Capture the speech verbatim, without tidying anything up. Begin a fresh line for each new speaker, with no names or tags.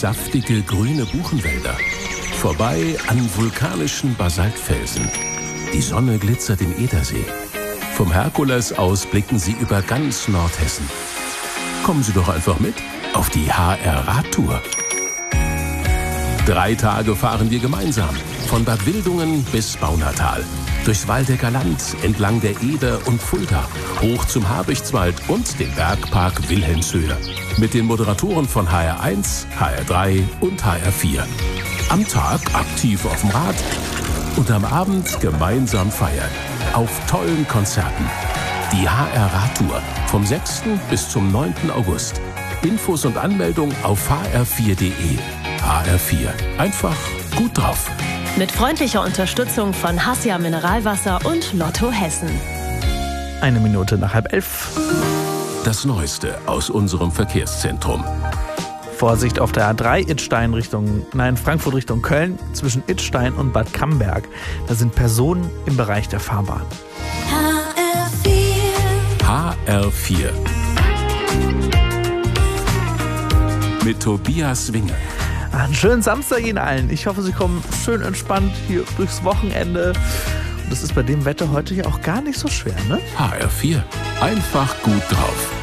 saftige grüne Buchenwälder. Vorbei an vulkanischen Basaltfelsen. Die Sonne glitzert im Edersee. Vom Herkules aus blicken Sie über ganz Nordhessen. Kommen Sie doch einfach mit auf die H R-Radtour. Drei Tage fahren wir gemeinsam. Von Bad Wildungen bis Baunatal. Durchs Waldecker Land, entlang der Eder und Fulda. Hoch zum Habichtswald und den Bergpark Wilhelmshöhe. Mit den Moderatoren von H R eins, H R drei und H R vier. Am Tag aktiv auf dem Rad und am Abend gemeinsam feiern. Auf tollen Konzerten. Die H R-Radtour vom sechsten bis zum neunten August. Infos und Anmeldung auf h r vier punkt de. H R vier. Einfach gut drauf.
Mit freundlicher Unterstützung von Hassia Mineralwasser und Lotto Hessen.
Eine Minute nach halb elf.
Das Neueste aus unserem Verkehrszentrum.
Vorsicht auf der A drei Idstein Richtung, nein, Frankfurt Richtung Köln, zwischen Idstein und Bad Camberg. Da sind Personen im Bereich der Fahrbahn.
H R vier.
H R vier. Mit Tobias Winge.
Einen schönen Samstag Ihnen allen. Ich hoffe, Sie kommen schön entspannt hier durchs Wochenende. Und das ist bei dem Wetter heute ja auch gar nicht so schwer, ne?
H R vier. Einfach gut drauf.